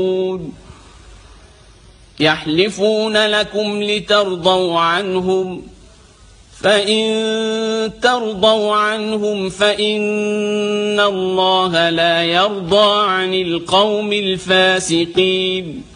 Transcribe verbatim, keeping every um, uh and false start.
يحلفون لكم لترضوا عنهم فإن ترضوا عنهم فإن الله لا يرضى عن القوم الفاسقين